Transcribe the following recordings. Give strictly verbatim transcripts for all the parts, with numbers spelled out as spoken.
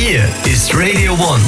Hier ist Radio One.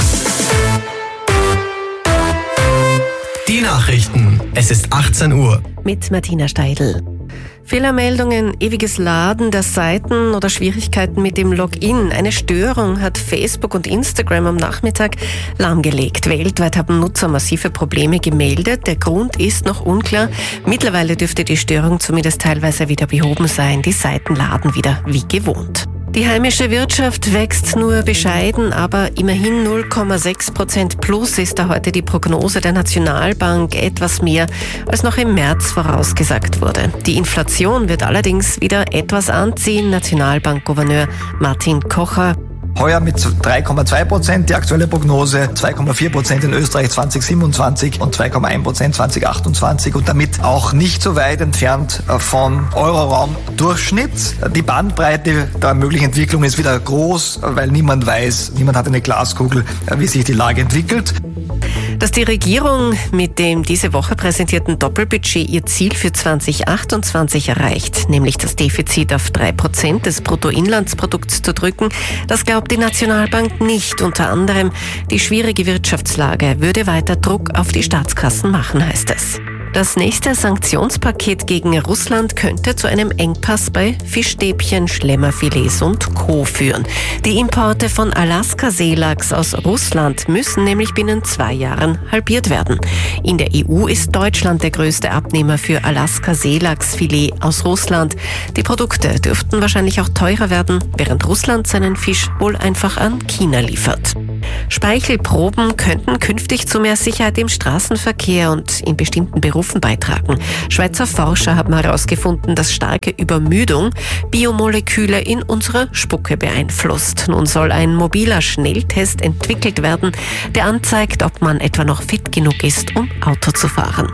Die Nachrichten. Es ist achtzehn Uhr. Mit Martina Steidl. Fehlermeldungen, ewiges Laden der Seiten oder Schwierigkeiten mit dem Login. Eine Störung hat Facebook und Instagram am Nachmittag lahmgelegt. Weltweit haben Nutzer massive Probleme gemeldet. Der Grund ist noch unklar. Mittlerweile dürfte die Störung zumindest teilweise wieder behoben sein. Die Seiten laden wieder wie gewohnt. Die heimische Wirtschaft wächst nur bescheiden, aber immerhin null Komma sechs Prozent plus ist da heute die Prognose der Nationalbank, etwas mehr als noch im März vorausgesagt wurde. Die Inflation wird allerdings wieder etwas anziehen. Nationalbankgouverneur Martin Kocher: Heuer mit drei Komma zwei Prozent die aktuelle Prognose, zwei Komma vier Prozent in Österreich zwanzig siebenundzwanzig und zwei Komma eins Prozent zwanzig achtundzwanzig und damit auch nicht so weit entfernt vom Euroraum-Durchschnitt. Die Bandbreite der möglichen Entwicklung ist wieder groß, weil niemand weiß, niemand hat eine Glaskugel, wie sich die Lage entwickelt. Dass die Regierung mit dem diese Woche präsentierten Doppelbudget ihr Ziel für zwanzig achtundzwanzig erreicht, nämlich das Defizit auf drei Prozent des Bruttoinlandsprodukts zu drücken, das glaubt die Nationalbank nicht. Unter anderem die schwierige Wirtschaftslage würde weiter Druck auf die Staatskassen machen, heißt es. Das nächste Sanktionspaket gegen Russland könnte zu einem Engpass bei Fischstäbchen, Schlemmerfilets und Co. führen. Die Importe von Alaska-Seelachs aus Russland müssen nämlich binnen zwei Jahren halbiert werden. In der E U ist Deutschland der größte Abnehmer für Alaska-Seelachsfilet aus Russland. Die Produkte dürften wahrscheinlich auch teurer werden, während Russland seinen Fisch wohl einfach an China liefert. Speichelproben könnten künftig zu mehr Sicherheit im Straßenverkehr und in bestimmten Berufen beitragen. Schweizer Forscher haben herausgefunden, dass starke Übermüdung Biomoleküle in unserer Spucke beeinflusst. Nun soll ein mobiler Schnelltest entwickelt werden, der anzeigt, ob man etwa noch fit genug ist, um Auto zu fahren.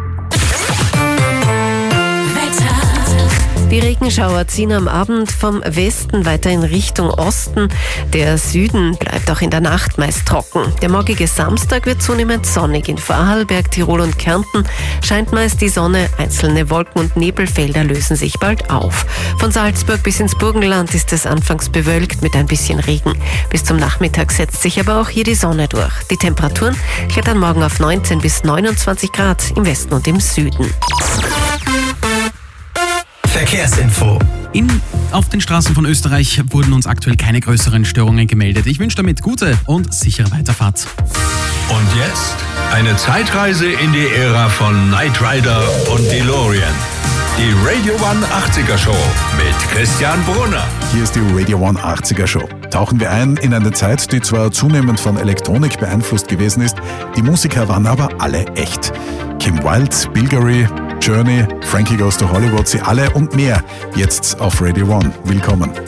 Die Regenschauer ziehen am Abend vom Westen weiter in Richtung Osten. Der Süden bleibt auch in der Nacht meist trocken. Der morgige Samstag wird zunehmend sonnig. In Vorarlberg, Tirol und Kärnten scheint meist die Sonne. Einzelne Wolken- und Nebelfelder lösen sich bald auf. Von Salzburg bis ins Burgenland ist es anfangs bewölkt mit ein bisschen Regen. Bis zum Nachmittag setzt sich aber auch hier die Sonne durch. Die Temperaturen klettern morgen auf neunzehn bis neunundzwanzig Grad im Westen und im Süden. Verkehrsinfo. In, auf den Straßen von Österreich wurden uns aktuell keine größeren Störungen gemeldet. Ich wünsche damit gute und sichere Weiterfahrt. Und jetzt eine Zeitreise in die Ära von Knight Rider und DeLorean. Die Radio One achtziger Show mit Christian Brunner. Hier ist die Radio One achtziger Show. Tauchen wir ein in eine Zeit, die zwar zunehmend von Elektronik beeinflusst gewesen ist, die Musiker waren aber alle echt. Kim Wilde, Bilgery, Journey, Frankie Goes to Hollywood, sie alle und mehr jetzt auf Radio One. Willkommen.